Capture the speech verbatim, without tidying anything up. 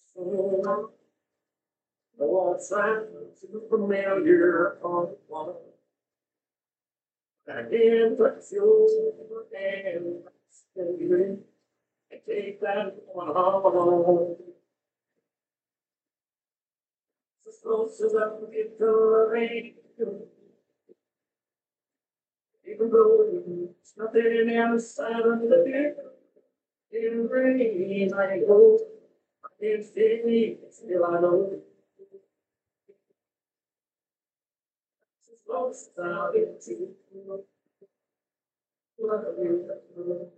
So, all signs of familiar on one. I did but your hand. I take that one home. As close as I can get to the rain. Even though there's nothing outside of the day. In rain, I go. It's me, still I know. As close as I get to.